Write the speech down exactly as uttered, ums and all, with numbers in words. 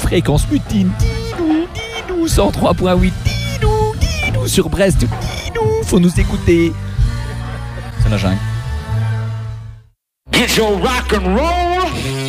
fréquence mutine. Didou, didou, cent trois point huit. Didou, didou, sur Brest. Didou, faut nous écouter. C'est la jungle. Get your rock and roll.